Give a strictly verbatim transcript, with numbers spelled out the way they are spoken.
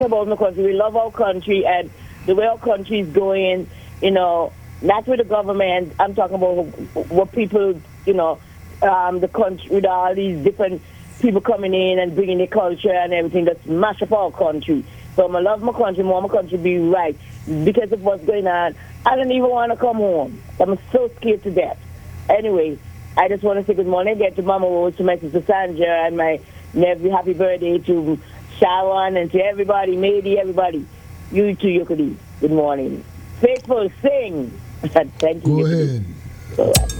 about my country. We love our country and the way our country is going, you know, not with the government. I'm talking about what people, you know, um, the country, with all these different people coming in and bringing the culture and everything that's mash up our country. So I love my country, more my country be right. Because of what's going on, I don't even want to come home. I'm so scared to death. Anyway, I just want to say good morning again to Mama Rose, to my sister Sandra, and my nephew, happy birthday to Sharon, and to everybody, maybe everybody. You too, Yokudi. Good morning. Faithful, sing. Thank you. Go Yokudi. ahead. All right.